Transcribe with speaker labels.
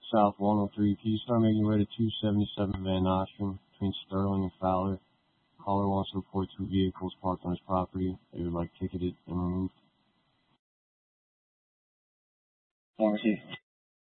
Speaker 1: South 103. Can you start making your way to 277 Van Nostrand between Sterling and Fowler? Caller wants to report 2 vehicles parked on his property. They would like ticketed and removed.
Speaker 2: Pharmacy.